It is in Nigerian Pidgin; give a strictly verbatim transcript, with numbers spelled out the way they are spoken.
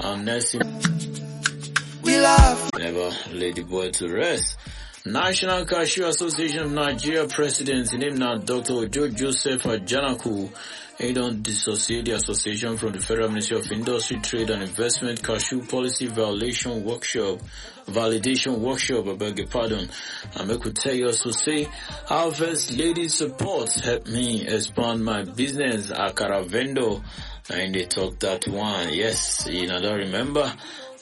and nursing. We love. Never lay the boy to rest. National Cashew Association of Nigeria President, named now Doctor Ojo Joseph Ajanaku, he don't dissociate the association from the Federal Ministry of Industry, Trade and Investment Cashew Policy Violation Workshop, Validation Workshop, I beg your pardon. And I could tell you also say, Harvest Lady Support helped me expand my business, Akara Vendor. And they talk that one. Yes, you know, don't remember.